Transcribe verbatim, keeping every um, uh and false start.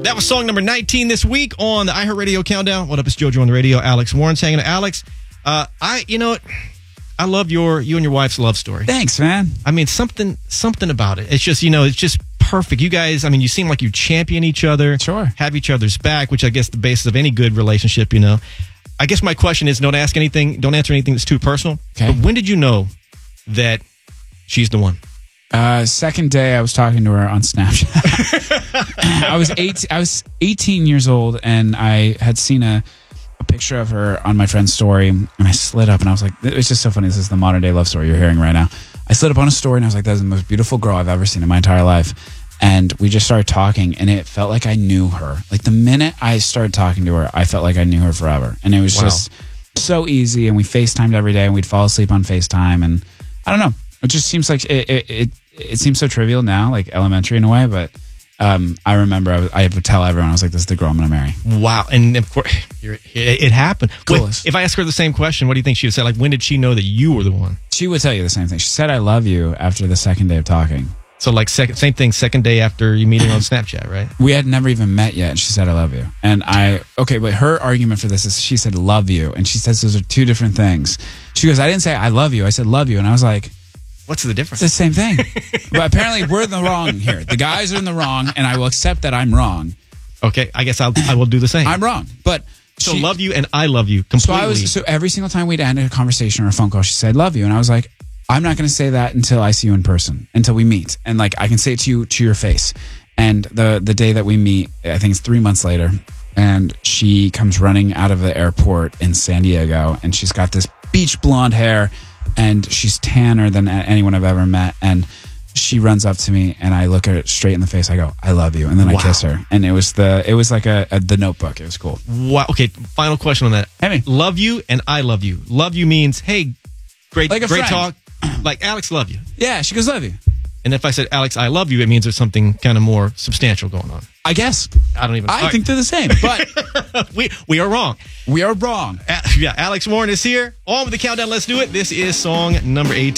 That was song number nineteen this week on the iHeartRadio Countdown. What up, it's JoJo on the radio. Alex Warren's hanging out. Alex, uh, I, you know what? I love your, you and your wife's love story. Thanks, man. I mean, something, something about it. It's just, you know, it's just perfect. You guys, I mean, you seem like you champion each other. Sure. Have each other's back, which I guess the basis of any good relationship, you know. I guess my question is, don't ask anything, don't answer anything that's too personal. Okay. But when did you know that she's the one? Uh, second day I was talking to her on Snapchat. I was eight, I was eighteen years old, and I had seen a, a picture of her on my friend's story, and I slid up, and I was like, it's just so funny. This is the modern day love story you're hearing right now. I slid up on a story, and I was like, that's the most beautiful girl I've ever seen in my entire life. And we just started talking, and it felt like I knew her. Like the minute I started talking to her, I felt like I knew her forever. And it was wow. just so easy, and we FaceTimed every day, and we'd fall asleep on FaceTime, and I don't know. It just seems like it, it, it It seems so trivial now, like elementary in a way, but um, I remember I, was, I would tell everyone, I was like, this is the girl I'm going to marry. Wow. And of course, it, it happened. Coolest. Wait, if I ask her the same question, what do you think she would say? Like, when did she know that you were the one? She would tell you the same thing. She said, I love you after the second day of talking. So like second, same thing, second day after you meeting on Snapchat, right? We had never even met yet. And she said, I love you. And I, okay, but her argument for this is she said, love you. And she says those are two different things. She goes, I didn't say I love you. I said, love you. And I was like, what's the difference? It's the same thing. But apparently we're in the wrong here. The guys are in the wrong, and I will accept that I'm wrong. Okay, I guess I'll, I will do the same. I'm wrong. But so she, love you and I love you completely. So, I was, so every single time we'd end a conversation or a phone call, she said, love you. And I was like, I'm not going to say that until I see you in person, until we meet. And like, I can say it to you, to your face. And the, the day that we meet, I think it's three months later, and she comes running out of the airport in San Diego, and she's got this beach blonde hair, and she's tanner than anyone I've ever met. And she runs up to me, and I look at her straight in the face. I go, I love you. And then wow. I kiss her. And it was the, it was like a, a the Notebook. It was cool. Wow. Okay. Final question on that. Hey, love you and I love you. Love you means, hey, great, like great friend. talk. Like, Alex, love you. Yeah. She goes, love you. And if I said, Alex, I love you, it means there's something kind of more substantial going on. I guess. I don't even. I right. think they're the same, but we we are wrong. We are wrong. Uh, yeah. Alex Warren is here. On with the countdown. Let's do it. This is song number eighteen.